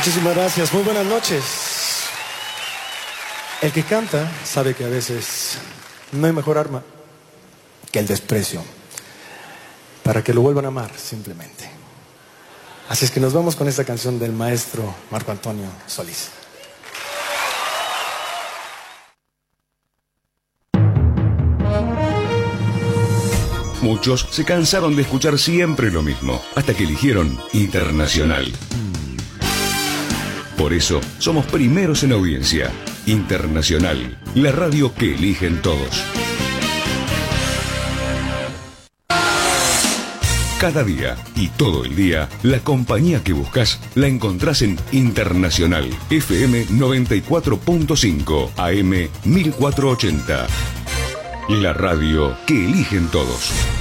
Muchísimas gracias, muy buenas noches. El que canta sabe que a veces no hay mejor arma que el desprecio, para que lo vuelvan a amar simplemente. Así es que nos vamos con esta canción del maestro Marco Antonio Solís. Muchos se cansaron de escuchar siempre lo mismo, hasta que eligieron Internacional. Por eso, somos primeros en audiencia. Internacional, la radio que eligen todos. Cada día y todo el día, la compañía que buscas la encontrás en Internacional, FM 94.5, AM 1480. La radio que eligen todos.